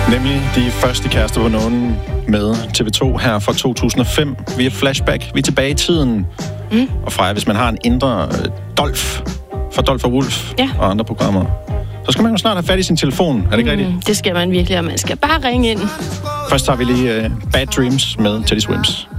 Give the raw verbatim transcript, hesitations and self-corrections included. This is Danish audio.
Nemlig de første kærester på nogen med T V to her fra to tusind og fem. Vi er flashback. Vi er tilbage i tiden. Mm. Og Freja, hvis man har en indre øh, Dolf for Dolf og Wolf ja. og andre programmer, så skal man jo snart have fat i sin telefon. Er det ikke mm, rigtigt? Det skal man virkelig, og man skal bare ringe ind. Først tager vi lige uh, Bad Dreams med Teddy Swims.